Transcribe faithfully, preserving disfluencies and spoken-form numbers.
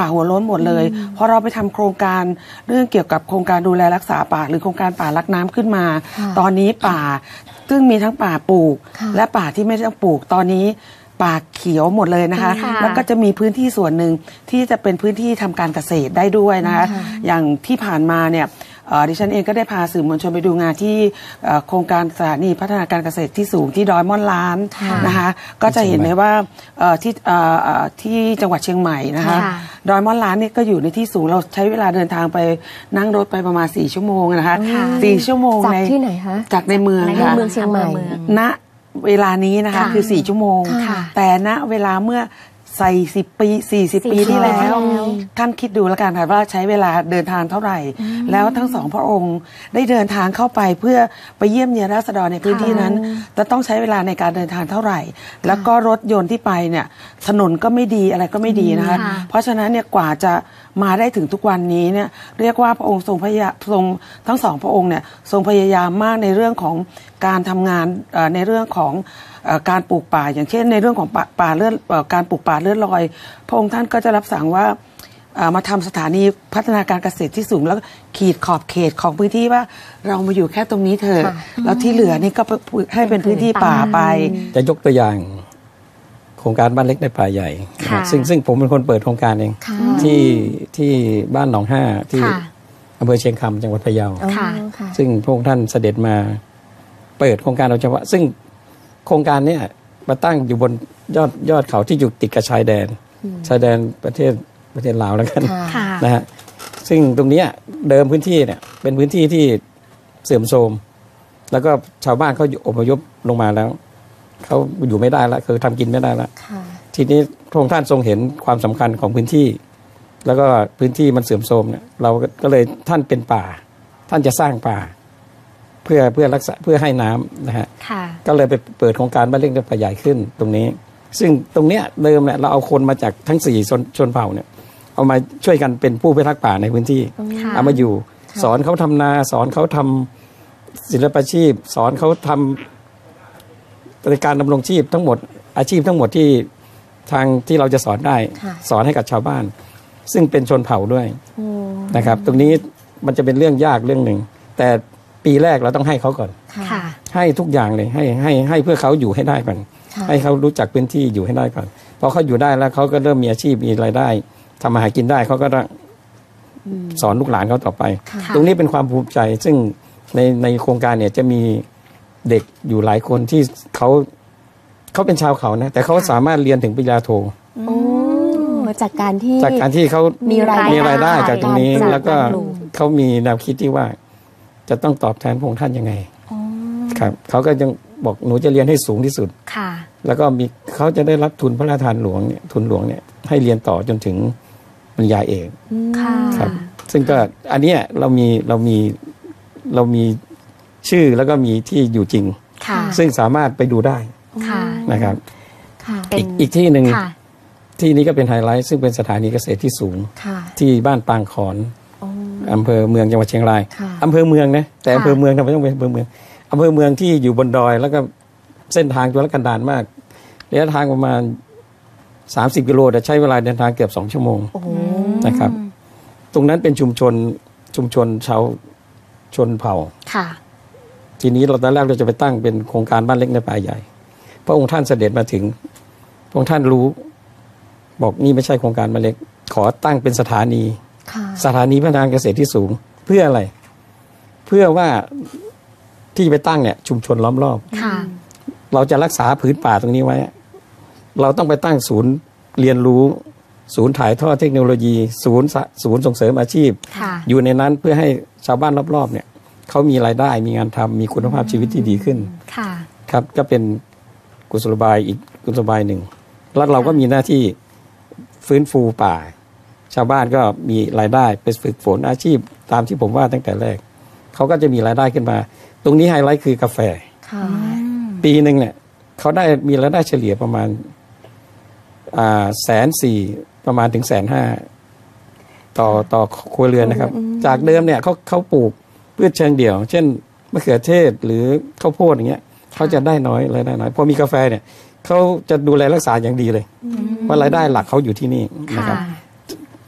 หัวโล้นหมดเลยพอเราไปทำโครงการเรื่องเกี่ยวกับโครงการดูแลรักษาป่าหรือโครงการป่ารักน้ำขึ้นมาตอนนี้ป่าซึ่งมีทั้งป่าปลูกและป่าที่ไม่ต้องปลูกตอนนี้ป่าเขียวหมดเลยนะคะแล้วก็จะมีพื้นที่ส่วนหนึ่งที่จะเป็นพื้นที่ทำการเกษตรได้ด้วยนะคะอย่างที่ผ่านมาเนี่ยดิฉันเองก็ได้พาสื่อมวลชนไปดูงานที่โครงการสถานีพัฒนาการเกษตรที่สูงที่ดอยม่อนล้านนะคะก็จะเห็นเลยว่าที่ที่จังหวัดเชียงใหม่นะคะดอยม่อนล้านนี่ก็อยู่ในที่สูงเราใช้เวลาเดินทางไปนั่งรถไปประมาณสี่ชั่วโมงนะคะสี่ชั่วโมงจากที่ไหนคะจากในเมืองค่ะในเมืองเชียงใหม่ณเวลานี้นะคะคือสี่ชั่วโมงแต่ณเวลาเมื่อใส่สิบปีสี่สิบปีที่แล้วท่านคิดดูแล้วกันค่ะว่าใช้เวลาเดินทางเท่าไหร่แล้วทั้งสองพระองค์ได้เดินทางเข้าไปเพื่อไปเยี่ยมเยียนราษฎรในพื้นที่นั้นจะต้องใช้เวลาในการเดินทางเท่าไหร่แล้วก็รถยนต์ที่ไปเนี่ยถนนก็ไม่ดีอะไรก็ไม่ดีนะคะเพราะฉะนั้นเนี่ยกว่าจะมาได้ถึงทุกวันนี้เนี่ยเรียกว่าพระองค์ทรงพยายามทรงทั้งสองพระองค์เนี่ยทรงพยายามมากในเรื่องของการทำงานในเรื่องของการปลูกป่าอย่างเช่นในเรื่องของป่าเลือดการปลูกป่าเลือดลอยพระองค์ท่านก็จะรับสั่งว่ามาทำสถานีพัฒนาการเกษตรที่สูงแล้วขีดขอบเขตของพื้นที่ว่าเรามาอยู่แค่ตรงนี้เถอะแล้วที่เหลือนี่ก็ให้เป็นพื้นที่ป่าไปจะยกตัวอย่างโครงการบ้านเล็กในป่าใหญ่ซึ่งซึ่งผมเป็นคนเปิดโครงการเองที่ที่บ้านหนองห้าที่อำเภอเชียงคำจังหวัดพะเยาซึ่งพระองค์ท่านเสด็จมาเปิดโครงการโดยเฉพาะซึ่งโครงการนี้มาตั้งอยู่บนยอดยอดเขาที่อยู่ติดกับชายแดนชายแดนประเทศประเทศลาวแล้วกันนะฮะซึ่งตรงนี้เดิมพื้นที่เนี่ยเป็นพื้นที่ที่เสื่อมโทรมแล้วก็ชาวบ้านเขาอพยพลงมาแล้วเขาอยู่ไม่ได้แล้วคือทำกินไม่ได้แล้วทีนี้พระองค์ท่านทรงเห็นความสำคัญของพื้นที่แล้วก็พื้นที่มันเสื่อมโทรมเนี่ยเราก็เลยท่านเป็นป่าท่านจะสร้างป่าเพื่อเพื่อรักษาเพื่อให้น้ำนะฮะก็เลยไปเปิดโครงการบ้านเล็กในป่าใหญ่ขึ้นตรงนี้ซึ่งตรงเนี้ยเดิมเนี่ยเราเอาคนมาจากทั้งสี่ชนชนเผ่าเนี่ยเอามาช่วยกันเป็นผู้พิทักษ์ป่าในพื้นที่เอามาอยู่สอนเขาทำนาสอนเขาทำศิลปาชีพสอนเขาทำในการดำรงชีพทั้งหมดอาชีพทั้งหมดที่ทางที่เราจะสอนได้สอนให้กับชาวบ้านซึ่งเป็นชนเผ่าด้วยนะครับตรงนี้มันจะเป็นเรื่องยากเรื่องหนึ่งแต่ปีแรกเราต้องให้เขาก่อนให้ทุกอย่างเลยให้ให้ให้เพื่อเขาอยู่ให้ได้ก่อนให้เขารู้จักพื้นที่อยู่ให้ได้ก่อนพอเขาอยู่ได้แล้วเขาก็เริ่มมีอาชีพมีรายได้ทำมาหากินได้เขาก็ต้องสอนลูกหลานเขาต่อไปตรงนี้เป็นความภูมิใจซึ่งในในโครงการเนี่ยจะมีเด็กอยู่หลายคนที่เขาเขาเป็นชาวเขานะแต่เขาสามารถเรียนถึงปริญญาโทจากการที่จากการที่เขามีรายได้มีรายได้จากตรงนี้แล้วก็เขามีแนวคิดที่ว่าจะต้องตอบแทนพระองค์ท่านยังไงครับเขาก็ยังบอกหนูจะเรียนให้สูงที่สุดแล้วก็มีเขาจะได้รับทุนพระราชทานหลวงเนี่ยทุนหลวงเนี่ยให้เรียนต่อจนถึงปริญญาเอกครับซึ่งก็อันนี้เรามีเรามีเรามีชื่อแล้วก็มีที่อยู่จริงซึ่งสามารถไปดูได้นะครับอีกอีกที่หนึ่งที่นี้ก็เป็นไฮไลท์ซึ่งเป็นสถานีเกษตรที่สูงที่บ้านปางขอนอำเภอเมืองจังหวัดเชียงรายอำเภอเมืองนะแต่อำเภอเมืองทำไมต้องเป็นอำเภอเมืองอำเภอเมืองที่อยู่บนดอยแล้วก็เส้นทางทุรกันดารมากระยะทางประมาณสามสิบกิโลแต่ใช้เวลาเดินทางเกือบสองชั่วโมงนะครับตรงนั้นเป็นชุมชนชุมชนชาวชนเผ่าทีนี้เราตอนแรกเราจะไปตั้งเป็นโครงการบ้านเล็กในป่าใหญ่พระองค์ท่านเสด็จมาถึงพระองค์ท่านรู้บอกนี่ไม่ใช่โครงการบ้านเล็กขอตั้งเป็นสถานีสถานีพัฒนาการเกษตรที่สูงเพื่ออะไรเพื่อว่าที่ไปตั้งเนี่ยชุมชนล้อมรอบเราจะรักษาผืนป่าตรงนี้ไว้เราต้องไปตั้งศูนย์เรียนรู้ศูนย์ถ่ายทอดเทคโนโลยีศูนย์ศูนย์ส่งเสริมอาชีพอยู่ในนั้นเพื่อให้ชาวบ้านรอบๆเนี่ยเขามีรายได้มีงานทำมีคุณภาพชีวิตที่ดีขึ้นครับก็เป็นกุศโลบายอีกกุศโลบายหนึ่งแล้วเราก็มีหน้าที่ฟื้นฟูป่าชาวบ้านก็มีรายได้ไปฝึกฝนอาชีพตามที่ผมว่าตั้งแต่แรกเขาก็จะมีรายได้ขึ้นมาตรงนี้ไฮไลท์คือกาแฟปีหนึ่งเนี่ยเขาได้มีรายได้เฉลี่ยประมาณอ่าแสนสี่ประมาณถึงแสนห้าต่อต่อครัวเรือนนะครับจากเดิมเนี่ยเขาเขาปลูกพืชเชิงเดี่ยวเช่นมะเขือเทศหรือข้าวโพดอย่างเงี้ยเขาจะได้น้อยรายได้น้อยพอมีกาแฟเนี่ยเขาจะดูแลรักษาอย่างดีเลยเพราะรายได้หลักเขาอยู่ที่นี่นะครับ